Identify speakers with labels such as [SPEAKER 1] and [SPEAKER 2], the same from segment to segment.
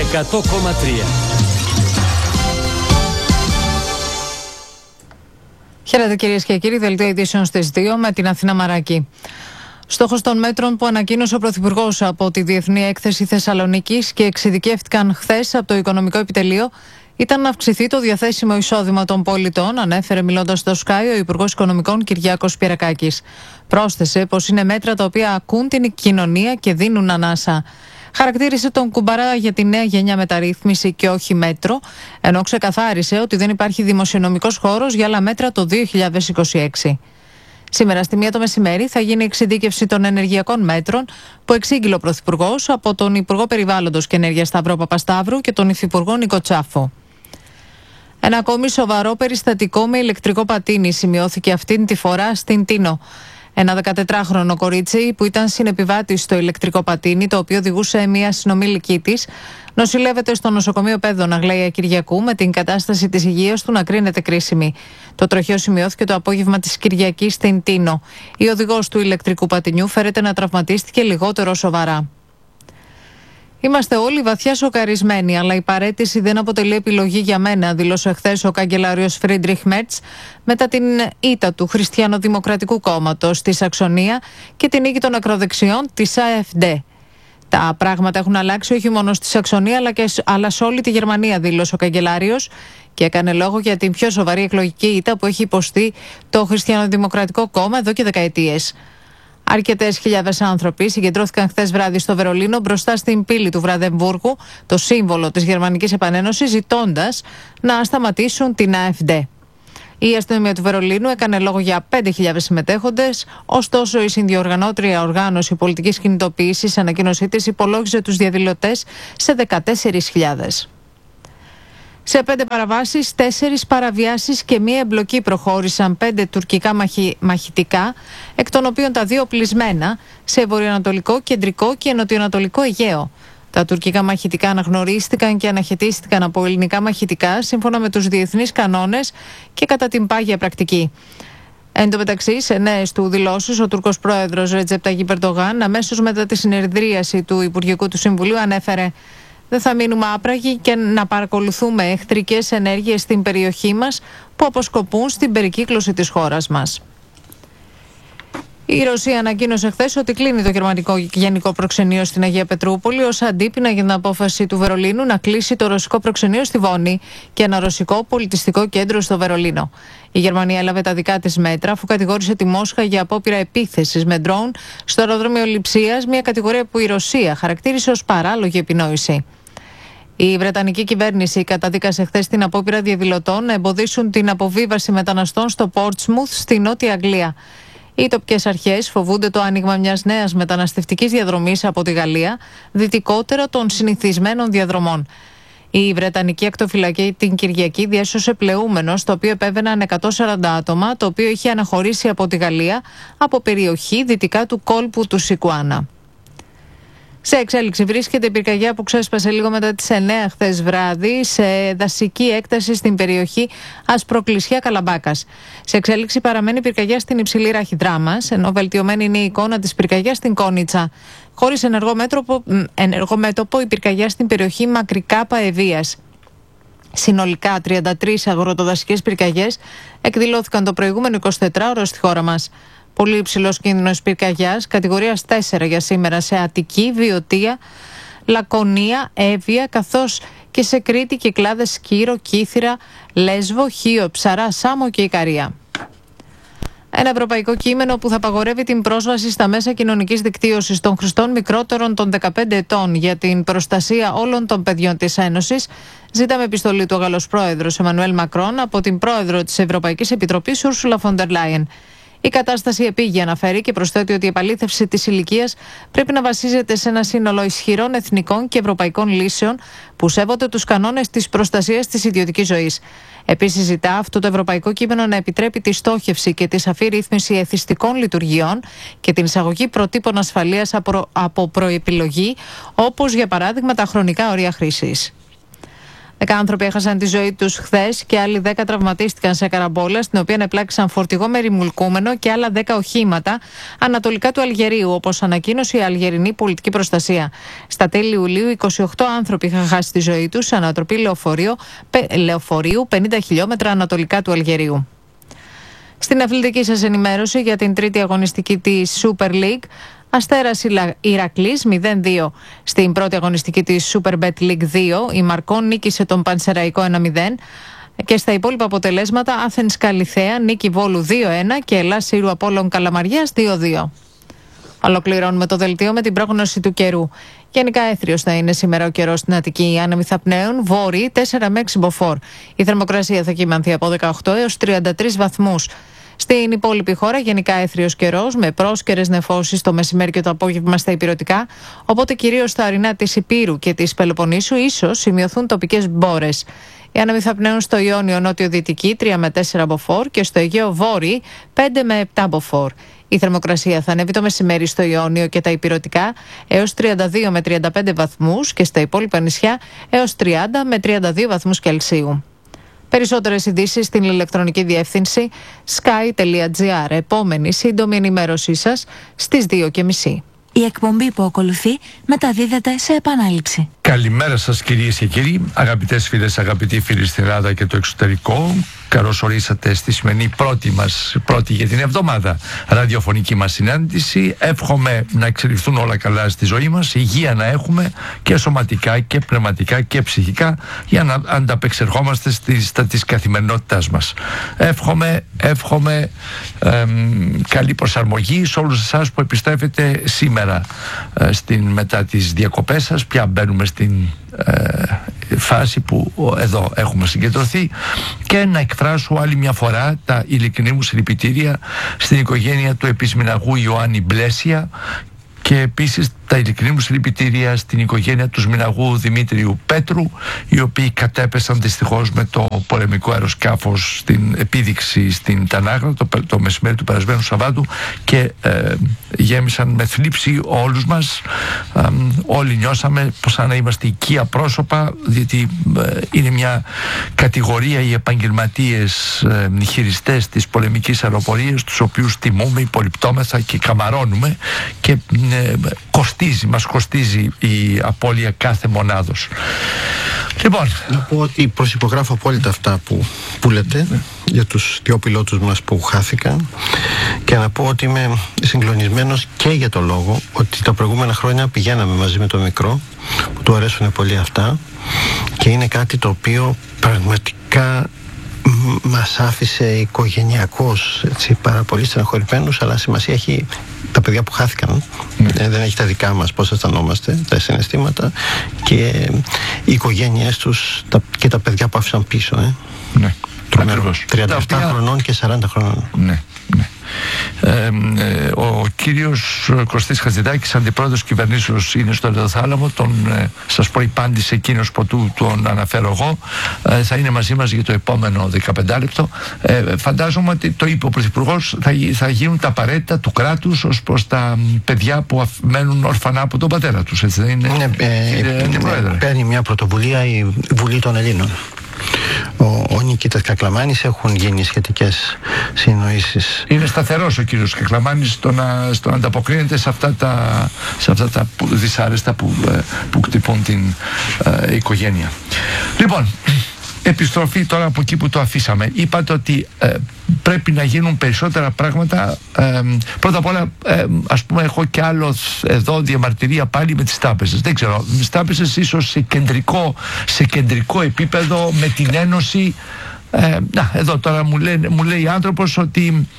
[SPEAKER 1] 100,3.
[SPEAKER 2] Χαίρετε κυρίες και κύριοι, δελτίο ειδήσεων στις 2 με την Αθήνα Μαράκη. Στόχος των μέτρων που ανακοίνωσε ο Πρωθυπουργός από τη Διεθνή Έκθεση Θεσσαλονίκης και εξειδικεύτηκαν χθες από το Οικονομικό Επιτελείο ήταν να αυξηθεί το διαθέσιμο εισόδημα των πολιτών, ανέφερε μιλώντας στο Sky ο Υπουργός Οικονομικών Κυριάκος Πυρακάκης. Πρόσθεσε πως είναι μέτρα τα οποία ακούν την κοινωνία και δίνουν ανάσα. Χαρακτήρισε τον κουμπαρά για τη νέα γενιά μεταρρύθμιση και όχι μέτρο, ενώ ξεκαθάρισε ότι δεν υπάρχει δημοσιονομικός χώρος για άλλα μέτρα το 2026. Σήμερα στη 1 το μεσημέρι θα γίνει εξειδίκευση των ενεργειακών μέτρων που εξήγηλε ο Πρωθυπουργός από τον Υπουργό Περιβάλλοντος και Ενέργειας Σταύρο Παπασταύρου και τον Υφυπουργό Νίκο Τσάφο. Ένα ακόμη σοβαρό περιστατικό με ηλεκτρικό πατίνι σημειώθηκε αυτήν τη φορά στην Τίνο. Ένα 14χρονο κορίτσι που ήταν συνεπιβάτης στο ηλεκτρικό πατίνι, το οποίο οδηγούσε μια συνομήλικη της, νοσηλεύεται στο νοσοκομείο Πέδων Αγλαία Κυριακού με την κατάσταση της υγείας του να κρίνεται κρίσιμη. Το τροχαίο σημειώθηκε το απόγευμα της Κυριακής στην Τίνο. Η οδηγός του ηλεκτρικού πατινιού φέρεται να τραυματίστηκε λιγότερο σοβαρά. Είμαστε όλοι βαθιά σοκαρισμένοι, αλλά η παραίτηση δεν αποτελεί επιλογή για μένα, δήλωσε χθες ο καγκελάριος Φρίντριχ Μέρτς μετά την ήττα του Χριστιανοδημοκρατικού Κόμματος στη Σαξονία και την νίκη των ακροδεξιών της AfD. Τα πράγματα έχουν αλλάξει όχι μόνο στη Σαξονία αλλά σε όλη τη Γερμανία, δήλωσε ο καγκελάριος και έκανε λόγο για την πιο σοβαρή εκλογική ήττα που έχει υποστεί το Χριστιανοδημοκρατικό Κόμμα εδώ και δεκαετίες. Αρκετές χιλιάδες άνθρωποι συγκεντρώθηκαν χθες βράδυ στο Βερολίνο μπροστά στην πύλη του Βραδεμβούργου, το σύμβολο της Γερμανικής Επανένωσης, ζητώντας να σταματήσουν την AfD. Η αστυνομία του Βερολίνου έκανε λόγο για 5.000 συμμετέχοντες, ωστόσο η συνδιοργανώτρια οργάνωση πολιτικής κινητοποίησης ανακοίνωσή της υπολόγιζε τους διαδηλωτές σε 14.000. Σε 5 παραβάσεις, 4 παραβιάσεις και 1 εμπλοκή προχώρησαν 5 τουρκικά μαχητικά, εκ των οποίων τα 2 πλεισμένα σε βορειοανατολικό, κεντρικό και νοτιοανατολικό Αιγαίο. Τα τουρκικά μαχητικά αναγνωρίστηκαν και αναχαιτίστηκαν από ελληνικά μαχητικά σύμφωνα με τους διεθνείς κανόνες και κατά την πάγια πρακτική. Εν τω μεταξύ, σε νέες του δηλώσεις, ο Τούρκος πρόεδρος Ρετζέπ Ταγιπ Ερντογάν, αμέσως μετά τη συνεδρίαση του Υπουργικού του Συμβουλίου, ανέφερε: «Δεν θα μείνουμε άπραγοι και να παρακολουθούμε εχθρικές ενέργειες στην περιοχή μας που αποσκοπούν στην περικύκλωση της χώρας μας». Η Ρωσία ανακοίνωσε χθες ότι κλείνει το γερμανικό γενικό προξενείο στην Αγία Πετρούπολη ως αντίπεινα για την απόφαση του Βερολίνου να κλείσει το ρωσικό προξενείο στη Βόνη και ένα ρωσικό πολιτιστικό κέντρο στο Βερολίνο. Η Γερμανία έλαβε τα δικά της μέτρα αφού κατηγόρησε τη Μόσχα για απόπειρα επίθεσης με ντρόουν στο αεροδρόμιο Λειψίας, μια κατηγορία που η Ρωσία χαρακτήρισε ως παράλογη επινόηση. Η Βρετανική κυβέρνηση καταδίκασε χθες την απόπειρα διαδηλωτών να εμποδίσουν την αποβίβαση μεταναστών στο Πόρτσμουθ στη Νότια Αγγλία. Οι τοπικές αρχές φοβούνται το άνοιγμα μιας νέας μεταναστευτικής διαδρομής από τη Γαλλία, δυτικότερα των συνηθισμένων διαδρομών. Η Βρετανική ακτοφυλακή την Κυριακή διέσωσε πλεούμενο, στο οποίο επέβαιναν 140 άτομα, το οποίο είχε αναχωρήσει από τη Γαλλία από περιοχή δυτικά του κόλπου του Σικουάνα. Σε εξέλιξη βρίσκεται η πυρκαγιά που ξέσπασε λίγο μετά τις 9 χθες βράδυ σε δασική έκταση στην περιοχή Ασπροκλησιά Καλαμπάκας. Σε εξέλιξη παραμένει η πυρκαγιά στην υψηλή ράχη Δράμας, ενώ βελτιωμένη είναι η εικόνα της πυρκαγιάς στην Κόνιτσα. Χωρίς ενεργό μέτωπο η πυρκαγιά στην περιοχή Μακρικάπα Ευβίας. Συνολικά 33 αγροτοδασικές πυρκαγιές εκδηλώθηκαν το προηγούμενο 24ωρο στη χώρα μας. Πολύ υψηλός κίνδυνος πυρκαγιάς, κατηγορίας 4 για σήμερα σε Αττική, Βιωτία, Λακωνία, Εύβοια, καθώς και σε Κρήτη, Κυκλάδες, Σκύρο, Κύθυρα, Λέσβο, Χίο, Ψαρά, Σάμο και Ικαρία. Ένα ευρωπαϊκό κείμενο που θα απαγορεύει την πρόσβαση στα μέσα κοινωνικής δικτύωσης των χρηστών μικρότερων των 15 ετών για την προστασία όλων των παιδιών της Ένωσης, ζητά με επιστολή του Γάλλος πρόεδρος Εμμανουέλ Μακρόν από την πρόεδρο της Ευρωπαϊκής Επιτροπής Ούρσουλα φον ντερ Λάιεν. Η κατάσταση επίγει, αναφέρει, και προσθέτει ότι η επαλήθευση της ηλικίας πρέπει να βασίζεται σε ένα σύνολο ισχυρών εθνικών και ευρωπαϊκών λύσεων που σέβονται τους κανόνες της προστασίας της ιδιωτικής ζωής. Επίσης, ζητά αυτό το ευρωπαϊκό κείμενο να επιτρέπει τη στόχευση και τη σαφή ρύθμιση εθιστικών λειτουργιών και την εισαγωγή προτύπων ασφαλείας από προεπιλογή, όπως για παράδειγμα τα χρονικά όρια χρήσης. 10 άνθρωποι έχασαν τη ζωή τους χθες και άλλοι 10 τραυματίστηκαν σε καραμπόλα, στην οποία επλάκησαν φορτηγό με ρημουλκούμενο και άλλα 10 οχήματα ανατολικά του Αλγερίου, όπως ανακοίνωσε η Αλγερινή Πολιτική Προστασία. Στα τέλη Ιουλίου, 28 άνθρωποι είχαν χάσει τη ζωή τους σε ανατροπή λεωφορείου 50 χιλιόμετρα ανατολικά του Αλγερίου. Στην αθλητική σας ενημέρωση για την τρίτη αγωνιστική της Super League, Αστέρας Ηρακλής 0-2. Στην πρώτη αγωνιστική της Super Bet League 2, η Μαρκόν νίκησε τον Πανσεραϊκό 1-0. Και στα υπόλοιπα αποτελέσματα, Άθενς Καλιθέα νίκη Βόλου 2-1 και Ελλάς Σύρου Απόλλων Καλαμαριάς 2-2. Ολοκληρώνουμε το δελτίο με την πρόγνωση του καιρού. Γενικά έθριος θα είναι σήμερα ο καιρός στην Αττική. Οι άνεμοι θα πνέουν βόρειοι 4 με 6 μποφόρ. Η θερμοκρασία θα κυμανθεί από 18 έως 33 βαθμούς. Στην υπόλοιπη χώρα γενικά έθριος καιρός με πρόσκαιρες νεφώσεις το μεσημέρι και το απόγευμα στα ηπειρωτικά, οπότε κυρίως στα ορεινά της Ηπείρου και της Πελοποννήσου ίσως σημειωθούν τοπικές μπόρες. Οι άνεμοι θα πνέουν στο Ιόνιο νότιο-δυτική 3 με 4 μποφόρ και στο Αιγαίο βόρειοι 5 με 7 μποφόρ. Η θερμοκρασία θα ανέβει το μεσημέρι στο Ιόνιο και τα ηπειρωτικά έως 32 με 35 βαθμούς και στα υπόλοιπα νησιά έως 30 με 32 βαθμούς Κελσίου. Περισσότερες ειδήσεις στην ηλεκτρονική διεύθυνση sky.gr. Επόμενη σύντομη ενημέρωσή σας στις 2:30.
[SPEAKER 1] Η εκπομπή που ακολουθεί μεταδίδεται σε επανάληψη.
[SPEAKER 3] Καλημέρα σας κυρίες και κύριοι, αγαπητές φίλες, αγαπητοί φίλοι στην Ελλάδα και το εξωτερικό. Καλώς ορίσατε στη σημερινή πρώτη για την εβδομάδα ραδιοφωνική μας συνάντηση. Εύχομαι να εξελιχθούν όλα καλά στη ζωή μας, υγεία να έχουμε και σωματικά και πνευματικά και ψυχικά, για να ανταπεξερχόμαστε στα της καθημερινότητάς μας. Εύχομαι καλή προσαρμογή σε όλους εσάς που επιστρέφετε σήμερα μετά τις διακοπές σας. Πια μπαίνουμε στην φάση που εδώ έχουμε συγκεντρωθεί, και να εκφράσω άλλη μια φορά τα ειλικρινή μου συλληπιτήρια στην οικογένεια του επισμηναγού Ιωάννη Μπλέσια, και επίσης τα ειλικρινή μου συλληπιτήρια στην οικογένεια του Σμηναγού Δημήτριου Πέτρου, οι οποίοι κατέπεσαν δυστυχώς με το πολεμικό αεροσκάφος στην επίδειξη στην Τανάγρα το μεσημέρι του περασμένου Σαββάτου, και γέμισαν με θλίψη όλους μας. Όλοι νιώσαμε πως σαν να είμαστε οικία πρόσωπα, διότι είναι μια κατηγορία οι επαγγελματίες χειριστές της πολεμικής αεροπορίας, τους οποίους τιμούμε, υπολοιπτόμεθα και καμαρώνουμε, και μας κοστίζει η απώλεια κάθε μονάδος. Λοιπόν,
[SPEAKER 4] να πω ότι προσυπογράφω απόλυτα αυτά που λέτε για τους δύο πιλότους μας που χάθηκαν, και να πω ότι είμαι συγκλονισμένος και για το λόγο ότι τα προηγούμενα χρόνια πηγαίναμε μαζί με το μικρό, που του αρέσουν πολύ αυτά, και είναι κάτι το οποίο πραγματικά μας άφησε οικογενειακώς πάρα πολύ στεναχωρημένους, αλλά σημασία έχει τα παιδιά που χάθηκαν. Δεν έχει τα δικά μας πώς αισθανόμαστε, τα συναισθήματα, και οι οικογένειές τους και τα παιδιά που άφησαν πίσω.
[SPEAKER 3] Ναι, ακριβώς.
[SPEAKER 4] 37 χρονών και 40 χρονών.
[SPEAKER 3] Ναι. Ο κύριος Κωστής Χατζηδάκης, αντιπρόεδρος κυβερνήσεως, είναι στο Ελαιοθάλαμο. Σας προϋπάντησε εκείνος που τον αναφέρω εγώ. Θα είναι μαζί μας για το επόμενο 15 λεπτό. Φαντάζομαι ότι το είπε ο Πρωθυπουργός, θα γίνουν τα απαραίτητα του κράτους ως προς τα παιδιά που μένουν ορφανά από τον πατέρα τους, έτσι δεν είναι?
[SPEAKER 4] Παίρνει μια πρωτοβουλία η Βουλή των Ελλήνων. Ο Νικήτας Κακλαμάνης, έχουν γίνει σχετικές συνοήσεις.
[SPEAKER 3] Είναι σταθερός ο κύριος Κακλαμάνης στο να ανταποκρίνεται σε αυτά τα δυσάρεστα που κτυπούν την οικογένεια. Λοιπόν, επιστροφή τώρα από εκεί που το αφήσαμε. Είπατε ότι πρέπει να γίνουν περισσότερα πράγματα. Πρώτα απ' όλα, ας πούμε, έχω κι άλλο εδώ διαμαρτυρία πάλι με τις τράπεζες. Δεν ξέρω, με τις τράπεζες ίσως σε κεντρικό επίπεδο, με την Ένωση. Εδώ τώρα μου λέει άνθρωπος ότι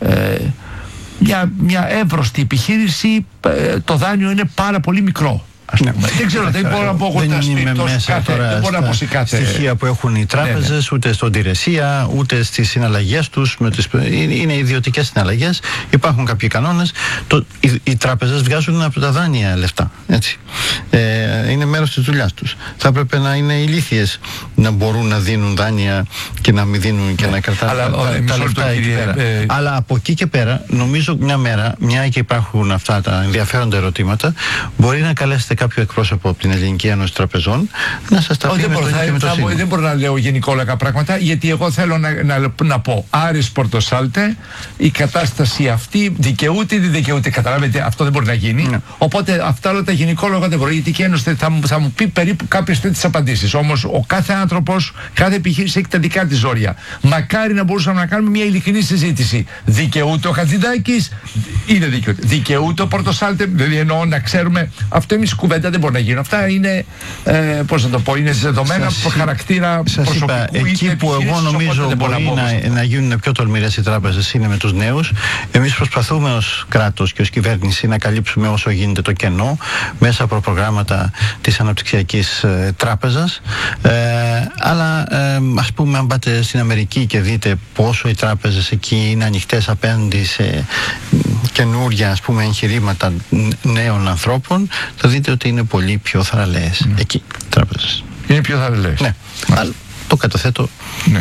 [SPEAKER 3] μια εύρωστη επιχείρηση, το δάνειο είναι πάρα πολύ μικρό. Δεν ξέρω, δεν μπορώ να πω
[SPEAKER 4] δεν είμαι μέσα τώρα στα στοιχεία που έχουν οι τράπεζες, ούτε στον Τηρεσία, ούτε στις συναλλαγές τους. Είναι ιδιωτικές συναλλαγές. Υπάρχουν κάποιοι κανόνες. Οι τράπεζες βγάζουν από τα δάνεια λεφτά. Έτσι. είναι μέρος της δουλειάς τους. Θα έπρεπε να είναι ηλίθιες να μπορούν να δίνουν δάνεια και να μην δίνουν και να κρατάνε τα λεφτά εκεί πέρα. Αλλά από εκεί και πέρα, νομίζω μια μέρα, μια και υπάρχουν αυτά τα ενδιαφέροντα ερωτήματα, μπορεί να καλέσετε κάποιο εκπρόσωπο από την Ελληνική Ένωση Τραπεζών να σας τα πει με το ίδιο και με το σήμα.
[SPEAKER 3] Δεν μπορώ να λέω γενικόλογα πράγματα, γιατί εγώ θέλω να πω Άρης Πορτοσάλτε, η κατάσταση αυτή δικαιούται ή δεν δικαιούται. Καταλάβετε, αυτό δεν μπορεί να γίνει. Οπότε αυτά όλα τα γενικόλογα δεν μπορεί, γιατί η Ένωση θα μου πει περίπου κάποιες τέτοιες απαντήσεις. Όμως ο κάθε άνθρωπος, κάθε επιχείρηση έχει τα δικά της ζόρια. Μακάρι να μπορούσαμε να κάνουμε μια ειλικρινή συζήτηση. Δικαιούται ο Χατζηδάκης ή δεν δικαιούται? Δικαιούται ο Πορτοσάλτε? Δηλαδή εννοώ να ξέρουμε. Αυτό εμείς κουβέντα δεν μπορεί να γίνει. Αυτά είναι, πώς να το πω, είναι δεδομένα χαρακτήρα προσωπικού.
[SPEAKER 4] Είπα, εκεί που εγώ νομίζω μπορεί να γίνουν πιο τολμηρές οι τράπεζες είναι με τους νέους. Εμείς προσπαθούμε ως κράτος και ως κυβέρνηση να καλύψουμε όσο γίνεται το κενό μέσα από προγράμματα της Αναπτυξιακής Τράπεζας. Αλλά ας πούμε, αν πάτε στην Αμερική και δείτε πόσο οι τράπεζες εκεί είναι ανοιχτές απέναντι σε καινούρια, ας πούμε, εγχειρήματα νέων ανθρώπων, θα δείτε ότι είναι πολύ πιο θαραλέες εκεί οι τράπεζες.
[SPEAKER 3] Είναι πιο θαραλέες.
[SPEAKER 4] Ναι, αλλά το καταθέτω.
[SPEAKER 3] Ναι.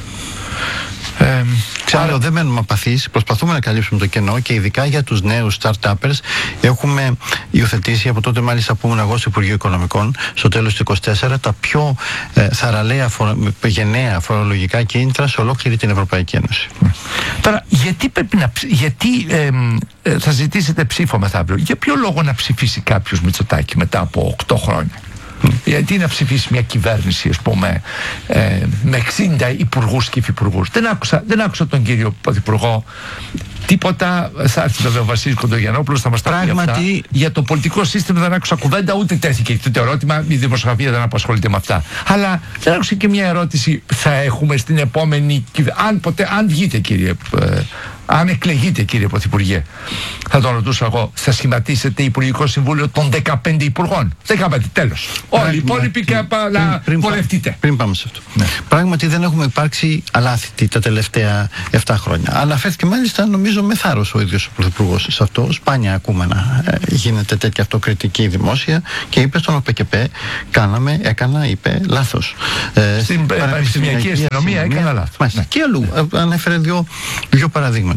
[SPEAKER 4] Ξέρω, δεν μένουμε απαθείς, προσπαθούμε να καλύψουμε το κενό και ειδικά για τους νέους start-uppers έχουμε υιοθετήσει από τότε, μάλιστα που ήμουν εγώ στο Υπουργείο Οικονομικών, στο τέλος του 2024, τα πιο θαραλέα γενναία φορολογικά κίνητρα σε ολόκληρη την Ευρωπαϊκή Ένωση.
[SPEAKER 3] Τώρα, γιατί θα ζητήσετε ψήφο μεθαύριο? Για ποιο λόγο να ψηφίσει κάποιος Μητσοτάκη μετά από 8 χρόνια? Γιατί να ψηφίσει μια κυβέρνηση, ας πούμε, με 60 υπουργούς και υφυπουργούς? Δεν άκουσα τον κύριο Πρωθυπουργό τίποτα. Θα έρθει βέβαια ο Βασίλης Κοντογιαννόπουλος, θα μας τα πει αυτά. Για το πολιτικό σύστημα δεν άκουσα κουβέντα, ούτε τέθηκε το ερώτημα. Η δημοσιογραφία δεν απασχολείται με αυτά. Αλλά δεν άκουσα και μια ερώτηση. Θα έχουμε στην επόμενη κυβέρνηση, αν βγείτε, κύριε, αν εκλεγείτε, κύριε Πρωθυπουργέ, θα τον ρωτούσα εγώ, θα σχηματίσετε Υπουργικό Συμβούλιο των 15 υπουργών? 15, τέλος. Όλοι οι υπόλοιποι και να βολευτείτε.
[SPEAKER 4] Πριν πάμε σε αυτό. Ναι. Πράγματι δεν έχουμε υπάρξει αλάθητοι τα τελευταία 7 χρόνια. Αναφέρθηκε μάλιστα, νομίζω, με θάρρος ο ίδιος ο Πρωθυπουργός σε αυτό. Σπάνια ακούμε να γίνεται τέτοια αυτοκριτική δημόσια και είπε στον ΟΠΕΚΕΠΕ, είπε λάθος.
[SPEAKER 3] Στην πανεπιστημιακή αστυνομία έκανα λάθος.
[SPEAKER 4] Ναι. Και αλλού. Ανέφερε δύο παραδείγματα.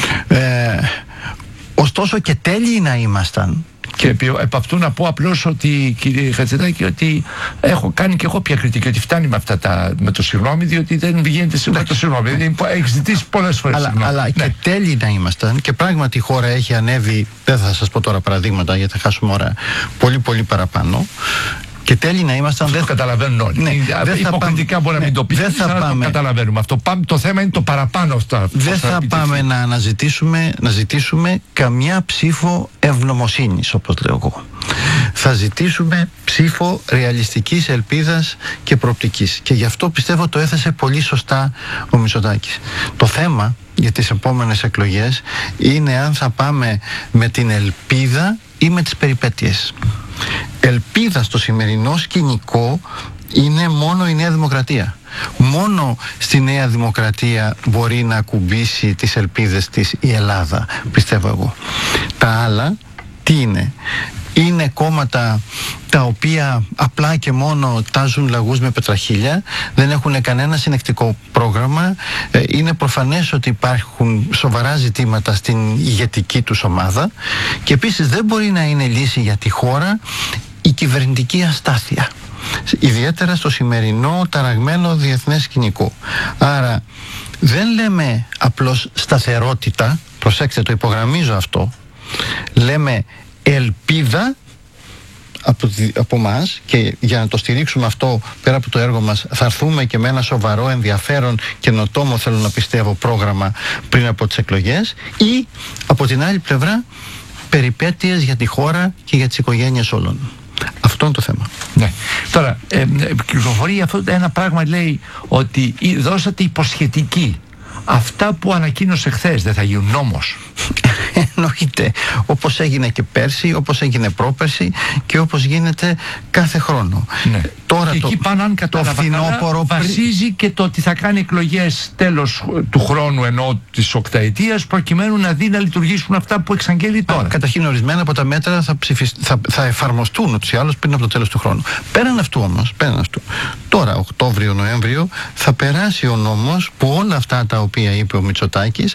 [SPEAKER 4] Ωστόσο και τέλειοι να ήμασταν.
[SPEAKER 3] Και επ' αυτού να πω απλώς ότι, κύριε Χατζηδάκη, ότι έχω κάνει και εγώ πια κριτική, ότι φτάνει με αυτά με το συγγνώμη, διότι δεν βγαίνετε σίγουρα το συγγνώμη. Έχει ζητήσει πολλές φορές συγγνώμη.
[SPEAKER 4] Αλλά και τέλειοι να ήμασταν, και πράγματι η χώρα έχει ανέβει, δεν θα σας πω τώρα παραδείγματα γιατί θα χάσουμε ώρα, πολύ πολύ παραπάνω. Και τέλει να ήμασταν.
[SPEAKER 3] Δεν το καταλαβαίνουν όλοι. Ναι, υποκριτικά μπορεί να μην το πει. Δεν θα πάμε. Το καταλαβαίνουμε αυτό. Το θέμα είναι το παραπάνω αυτά.
[SPEAKER 4] Δεν θα πάμε να ζητήσουμε καμιά ψήφο ευγνωμοσύνης, όπως λέω εγώ. Θα ζητήσουμε ψήφο ρεαλιστικής ελπίδας και προοπτικής. Και γι' αυτό πιστεύω το έθεσε πολύ σωστά ο Μητσοτάκης. Το θέμα για τις επόμενες εκλογές είναι αν θα πάμε με την ελπίδα ή με τις περιπέτειες. Ελπίδα στο σημερινό σκηνικό είναι μόνο η Νέα Δημοκρατία. Μόνο στη Νέα Δημοκρατία μπορεί να ακουμπήσει τις ελπίδες της η Ελλάδα, πιστεύω εγώ. Τα άλλα τι είναι? Είναι κόμματα τα οποία απλά και μόνο τάζουν λαγούς με πετραχίλια, δεν έχουν κανένα συνεκτικό πρόγραμμα. Είναι προφανές ότι υπάρχουν σοβαρά ζητήματα στην ηγετική τους ομάδα και επίσης δεν μπορεί να είναι λύση για τη χώρα η κυβερνητική αστάθεια, ιδιαίτερα στο σημερινό ταραγμένο διεθνές σκηνικό. Άρα δεν λέμε απλώς σταθερότητα, προσέξτε, το υπογραμμίζω αυτό, λέμε ελπίδα από εμάς, και για να το στηρίξουμε αυτό, πέρα από το έργο μας, θα έρθουμε και με ένα σοβαρό, ενδιαφέρον, καινοτόμο, θέλω να πιστεύω, πρόγραμμα πριν από τις εκλογές, ή από την άλλη πλευρά περιπέτειες για τη χώρα και για τις οικογένειες όλων. Αυτό είναι το θέμα.
[SPEAKER 3] Ναι. Τώρα, κυκλοφορεί αυτό ένα πράγμα, λέει ότι δώσατε υποσχετική. Αυτά που ανακοίνωσε χθες δεν θα γίνουν νόμος?
[SPEAKER 4] Εννοείται. Όπως έγινε και πέρσι, όπως έγινε πρόπερσι και όπως γίνεται κάθε χρόνο.
[SPEAKER 3] Ναι.
[SPEAKER 4] Τώρα
[SPEAKER 3] και εκεί πάνω, αν κατάλαβα καλά, βασίζει και το ότι θα κάνει εκλογές τέλος του χρόνου, ενώ της οκταετίας, προκειμένου να δει να λειτουργήσουν αυτά που εξαγγέλει τώρα.
[SPEAKER 4] Καταρχήν, ορισμένα από τα μέτρα θα εφαρμοστούν ούτως ή άλλως πριν από το τέλος του χρόνου. Πέραν αυτού όμως, τώρα Οκτώβριο-Νοέμβριο θα περάσει ο νόμος που όλα αυτά τα οποία είπε ο Μητσοτάκης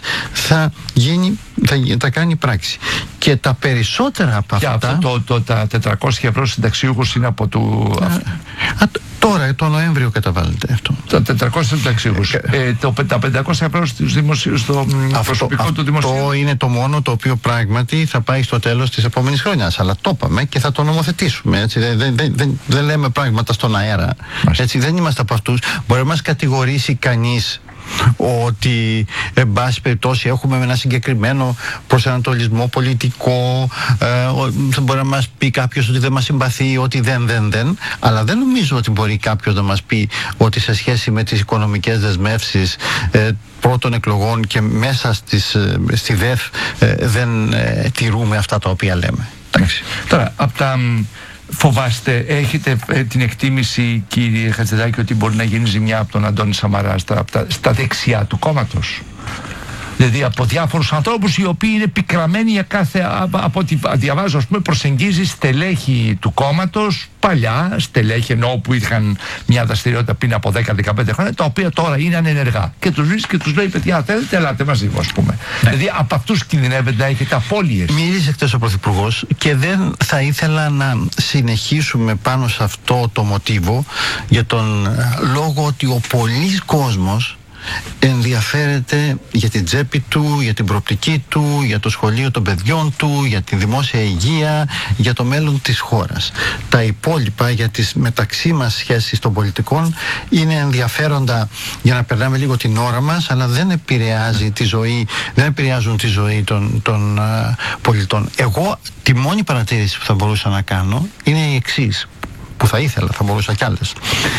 [SPEAKER 4] θα κάνει πράξη. Και τα περισσότερα από αυτά...
[SPEAKER 3] Και αυτό τα 400 ευρώ συνταξιούχους είναι από του...
[SPEAKER 4] Τώρα, το Νοέμβριο καταβάλλεται αυτό.
[SPEAKER 3] Τα 400 συνταξιούχους. Τα 500 ευρώ στους δημοσίους, στο προσωπικό του δημοσίου.
[SPEAKER 4] Αυτό είναι το μόνο το οποίο πράγματι θα πάει στο τέλος της επόμενης χρονιάς. Αλλά το είπαμε και θα το νομοθετήσουμε. Έτσι. Δεν λέμε πράγματα στον αέρα. Έτσι, δεν είμαστε από αυτούς. Μπορεί να μας κατηγορήσει κανείς ότι εν πάση περιπτώσει έχουμε ένα συγκεκριμένο προσανατολισμό πολιτικό, μπορεί να μας πει κάποιος ότι δεν μας συμπαθεί, ότι δεν, αλλά δεν νομίζω ότι μπορεί κάποιος να μας πει ότι σε σχέση με τις οικονομικές δεσμεύσεις πρώτων εκλογών και μέσα στη ΔΕΘ δεν τηρούμε αυτά τα οποία λέμε.
[SPEAKER 3] Τώρα, από τα... Φοβάστε, έχετε την εκτίμηση, κύριε Χατζηδάκη, ότι μπορεί να γίνει ζημιά από τον Αντώνη Σαμαρά στα δεξιά του κόμματος? Δηλαδή από διάφορους ανθρώπους οι οποίοι είναι πικραμένοι για από ό,τι διαβάζω, ας πούμε, προσεγγίζει στελέχη του κόμματος, παλιά στελέχη, ενώ που είχαν μια δραστηριότητα πριν από 10-15 χρόνια, τα οποία τώρα είναι ανενεργά. Και τους βρίσκει και τους λέει: παιδιά, θέλετε, ελάτε μαζί μου, ας πούμε. Ναι. Δηλαδή από αυτούς κινδυνεύετε να έχετε απώλειες.
[SPEAKER 4] Μίλησε χτες ο Πρωθυπουργός και δεν θα ήθελα να συνεχίσουμε πάνω σε αυτό το μοτίβο, για τον λόγο ότι ο πολύς κόσμος ενδιαφέρεται για την τσέπη του, για την προοπτική του, για το σχολείο των παιδιών του, για τη δημόσια υγεία, για το μέλλον της χώρας. Τα υπόλοιπα για τις μεταξύ μας σχέσεις των πολιτικών είναι ενδιαφέροντα για να περνάμε λίγο την ώρα μας, αλλά δεν επηρεάζουν τη ζωή των πολιτών. Εγώ τη μόνη παρατήρηση που θα μπορούσα να κάνω είναι η εξής, που θα ήθελα, θα μπορούσα κι άλλες,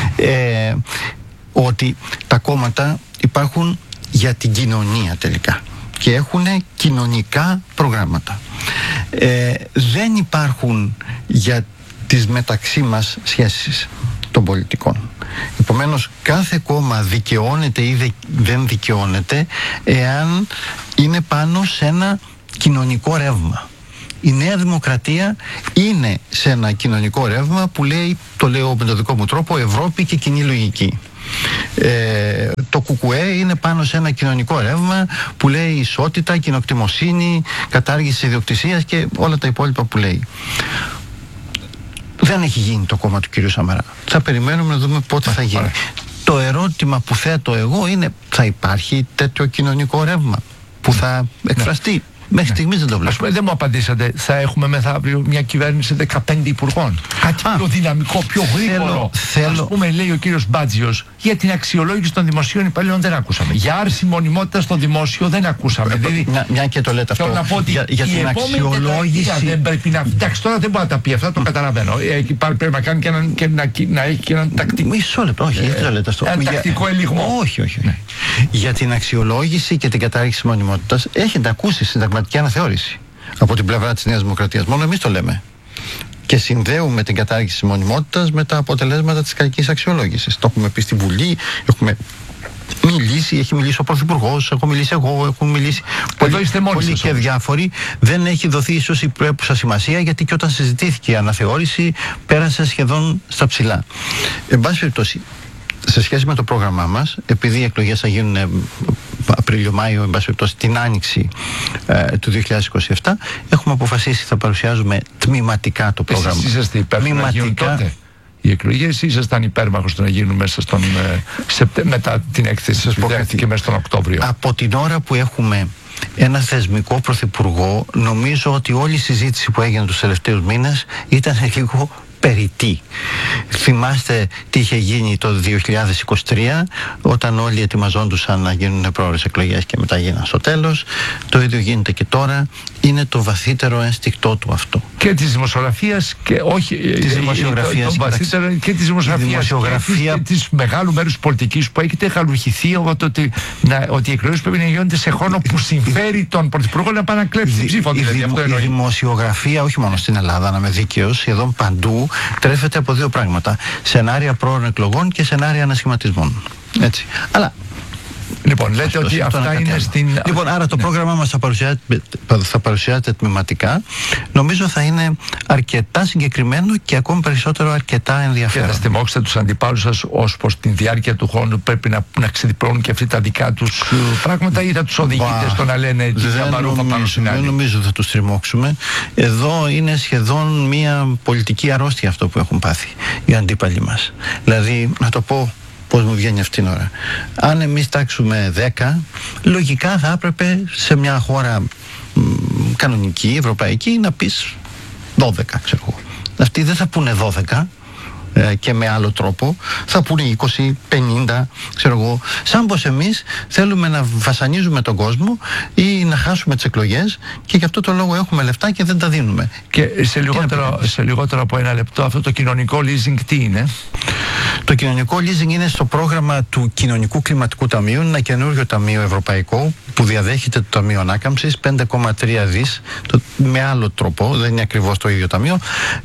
[SPEAKER 4] ότι τα κόμματα υπάρχουν για την κοινωνία τελικά και έχουν κοινωνικά προγράμματα. Δεν υπάρχουν για τις μεταξύ μας σχέσεις των πολιτικών. Επομένως, κάθε κόμμα δικαιώνεται ή δεν δικαιώνεται εάν είναι πάνω σε ένα κοινωνικό ρεύμα. Η Νέα Δημοκρατία είναι σε ένα κοινωνικό ρεύμα που λέει, το λέω με τον δικό μου τρόπο, Ευρώπη και κοινή λογική. Το ΚΚΕ είναι πάνω σε ένα κοινωνικό ρεύμα που λέει ισότητα, κοινοκτημοσύνη, κατάργηση ιδιοκτησίας και όλα τα υπόλοιπα που λέει. Δεν έχει γίνει το κόμμα του κ. Σαμαρά. Θα περιμένουμε να δούμε πότε θα γίνει. Το ερώτημα που θέτω εγώ είναι: θα υπάρχει τέτοιο κοινωνικό ρεύμα που θα εκφραστεί? Μέχρι στιγμής δεν το βλέπω.
[SPEAKER 3] Δεν μου απαντήσατε. Θα έχουμε μεθαύριο μια κυβέρνηση 15 υπουργών. Κάτι πιο δυναμικό, πιο γρήγορο. Ας πούμε, λέει ο κύριος Μπάτζιος, για την αξιολόγηση των δημοσίων υπαλλήλων δεν ακούσαμε. Για άρση μονιμότητα στο δημόσιο δεν ακούσαμε. Δηλαδή,
[SPEAKER 4] μια και το λέτε αυτό.
[SPEAKER 3] Θέλω να πω ότι για την αξιολόγηση δεν πρέπει να. Εντάξει, τώρα δεν μπορεί να τα πει αυτά, το καταλαβαίνω. Πρέπει να κάνει και να έχει και έναν τακτικό.
[SPEAKER 4] Μισό λεπτό, όχι, γιατί το λέτε αυτό.
[SPEAKER 3] Ένα τακτικό ελιγμό.
[SPEAKER 4] Όχι. Για την αξιολόγηση και την κατάργηση μονιμότητας έχετε ακούσει συνταγματική αναθεώρηση από την πλευρά της Νέας Δημοκρατίας. Μόνο εμείς το λέμε. Και συνδέουμε την κατάργηση της μονιμότητας με τα αποτελέσματα της κακής αξιολόγησης. Το έχουμε πει στη Βουλή, έχουμε μιλήσει, έχει μιλήσει ο Πρωθυπουργός, έχω μιλήσει εγώ, έχουν μιλήσει πολλοί και διάφοροι. Δεν έχει δοθεί ίσως η πρέπουσα σημασία, γιατί και όταν συζητήθηκε η αναθεώρηση πέρασε σχεδόν στα ψηλά. Εν πάση περιπτώσει, σε σχέση με το πρόγραμμά μας, επειδή οι εκλογές θα γίνουν Απρίλιο-Μάιο, εν πάση περιπτώσει την άνοιξη του 2027, έχουμε αποφασίσει θα παρουσιάζουμε τμηματικά το πρόγραμμα.
[SPEAKER 3] Εσείς είσαστε υπέρμαχος να γίνουν τότε οι εκλογές, ήσασταν υπέρμαχος να γίνουν μέσα μετά την έκθεση σας που δέχτηκε μέσα στον Οκτώβριο?
[SPEAKER 4] Από την ώρα που έχουμε ένα θεσμικό πρωθυπουργό, νομίζω ότι όλη η συζήτηση που έγινε τους τελευταίους μήνες ήταν λίγο περιττή. Θυμάστε τι είχε γίνει το 2023 όταν όλοι ετοιμαζόντουσαν να γίνουν πρόορες εκλογές και μετά γίναν στο τέλος. Το ίδιο γίνεται και τώρα. Είναι το βαθύτερο ένστικτό του αυτό.
[SPEAKER 3] Και της δημοσιογραφίας και όχι
[SPEAKER 4] της δημοσιογραφίας,
[SPEAKER 3] και της δημοσιογραφίας και της μεγάλου μέρους πολιτικής που έχετε χαλουχηθεί ότι οι εκλογές πρέπει να γίνονται σε χρόνο που συμφέρει τον Πρωθυπουργό να πάει να κλέψει την ψήφο.
[SPEAKER 4] Η δημοσιογραφία, όχι μόνο στην Ελλάδα, να είμαι δίκαιος, σχεδόν παντού τρέφεται από δύο πράγματα. Σενάρια πρόωρων εκλογών και σενάρια ανασχηματισμών. Έτσι. Αλλά
[SPEAKER 3] λοιπόν, λέτε ότι αυτά είναι στην...
[SPEAKER 4] Λοιπόν, άρα το πρόγραμμά μας θα παρουσιάζεται τμηματικά. Νομίζω θα είναι αρκετά συγκεκριμένο και ακόμη περισσότερο αρκετά ενδιαφέρον.
[SPEAKER 3] Και θα στιμώξετε τους αντιπάλους σας ως προς την διάρκεια του χρόνου πρέπει να ξεδιπλώνουν και αυτοί τα δικά τους πράγματα, ή θα τους οδηγείτε στο να λένε
[SPEAKER 4] δεν νομίζω θα τους τριμώξουμε. Εδώ είναι σχεδόν μια πολιτική αρρώστια αυτό που έχουν πάθει οι αντίπαλοι μας. Δηλαδή, να το πω πώς μου βγαίνει αυτήν την ώρα. Αν εμείς τάξουμε 10, λογικά θα έπρεπε σε μια χώρα κανονική, ευρωπαϊκή, να πεις 12, ξέρω εγώ. Αυτοί δεν θα πούνε 12 και με άλλο τρόπο, θα πούνε 20, 50, ξέρω εγώ. Σαν πως εμείς θέλουμε να βασανίζουμε τον κόσμο ή να χάσουμε τις εκλογές και γι' αυτό το λόγο έχουμε λεφτά και δεν τα δίνουμε.
[SPEAKER 3] Και σε λιγότερο από ένα λεπτό, αυτό το κοινωνικό leasing τι είναι?
[SPEAKER 4] Το κοινωνικό leasing είναι στο πρόγραμμα του Κοινωνικού Κλιματικού Ταμείου, ένα καινούριο ταμείο ευρωπαϊκό που διαδέχεται το Ταμείο Ανάκαμψης, 5,3 δις, με άλλο τρόπο, δεν είναι ακριβώς το ίδιο ταμείο.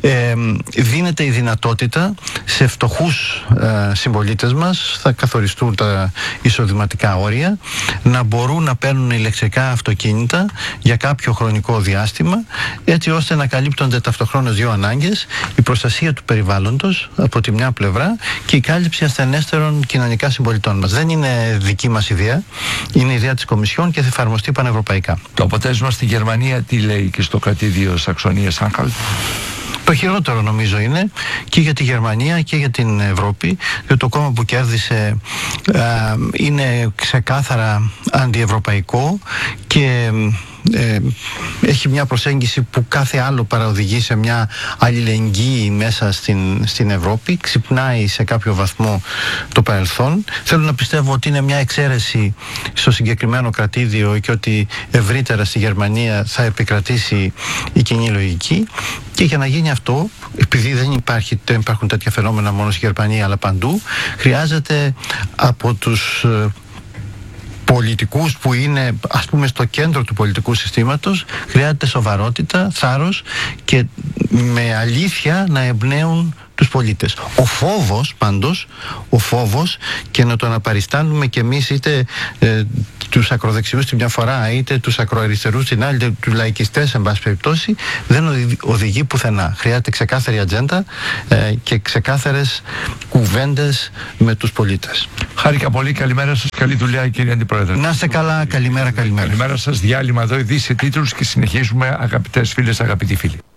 [SPEAKER 4] Δίνεται η δυνατότητα σε φτωχούς συμπολίτες μας, θα καθοριστούν τα εισοδηματικά όρια, να μπορούν να παίρνουν ηλεκτρικά αυτοκίνητα για κάποιο χρονικό διάστημα, έτσι ώστε να καλύπτονται ταυτοχρόνως δύο ανάγκες: η προστασία του περιβάλλοντος από τη μια πλευρά και η κάλυψη ασθενέστερων κοινωνικά συμπολιτών μας. Δεν είναι δική μας ιδέα, είναι ιδέα της Κομισιόν και θα εφαρμοστεί πανευρωπαϊκά.
[SPEAKER 3] Το αποτέλεσμα στη Γερμανία τι λέει και στο κρατήδιο Σαξονίας-Άνχαλτ?
[SPEAKER 4] Το χειρότερο νομίζω είναι και για τη Γερμανία και για την Ευρώπη, διότι το κόμμα που κέρδισε είναι ξεκάθαρα αντιευρωπαϊκό και έχει μια προσέγγιση που κάθε άλλο παραοδηγεί σε μια αλληλεγγύη μέσα στην Ευρώπη, ξυπνάει σε κάποιο βαθμό το παρελθόν. Θέλω να πιστεύω ότι είναι μια εξαίρεση στο συγκεκριμένο κρατήδιο και ότι ευρύτερα στη Γερμανία θα επικρατήσει η κοινή λογική, και για να γίνει αυτό, επειδή δεν υπάρχουν τέτοια φαινόμενα μόνο στη Γερμανία αλλά παντού, χρειάζεται από τους πολιτικούς που είναι, ας πούμε, στο κέντρο του πολιτικού συστήματος, χρειάζεται σοβαρότητα, θάρρος και με αλήθεια να εμπνέουν τους πολίτες. Ο φόβος πάντως, και να το αναπαριστάνουμε κι εμείς είτε τους ακροδεξιούς τη μια φορά είτε τους ακροαριστερούς την άλλη, είτε τους λαϊκιστές εν πάση περιπτώσει, δεν οδηγεί πουθενά. Χρειάζεται ξεκάθαρη ατζέντα και ξεκάθαρες κουβέντες με τους πολίτες.
[SPEAKER 3] Χάρηκα πολύ, καλημέρα σας, καλή δουλειά κύριε Αντιπρόεδρε.
[SPEAKER 4] Να είστε καλά, καλημέρα.
[SPEAKER 3] Καλημέρα σας, διάλειμμα εδώ, ειδήσεις, τίτλους και συνεχίζουμε, αγαπητές φίλες, αγαπητοί φίλοι.